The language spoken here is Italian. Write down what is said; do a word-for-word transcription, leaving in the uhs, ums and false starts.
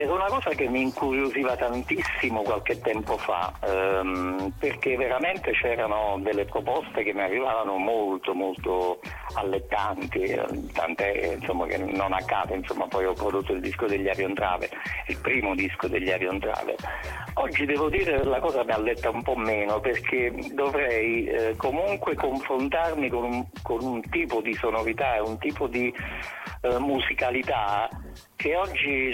Era una cosa che mi incuriosiva tantissimo qualche tempo fa, ehm, perché veramente c'erano delle proposte che mi arrivavano molto molto allettanti, eh, tant'è insomma che non a caso insomma poi ho prodotto il disco degli Arion Travel, il primo disco degli Arion Travel. Oggi devo dire che la cosa mi alletta un po' meno, perché dovrei eh, comunque confrontarmi con un, con un tipo di sonorità e un tipo di eh, musicalità che oggi